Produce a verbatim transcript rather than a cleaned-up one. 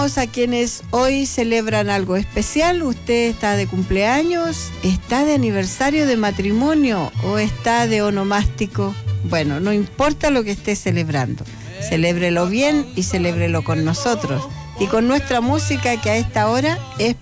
A quienes hoy celebran algo especial. Usted está de cumpleaños, está de aniversario de matrimonio o está de onomástico. Bueno, no importa lo que esté celebrando, celébrelo bien y celébrelo con nosotros y con nuestra música, que a esta hora es